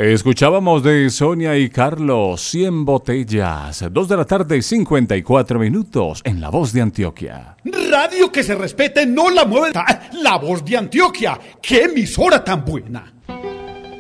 Escuchábamos de Sonia y Carlos, 100 botellas, 2 de la tarde, 54 minutos, en La Voz de Antioquia. Radio que se respete, no la mueve. La Voz de Antioquia, qué emisora tan buena.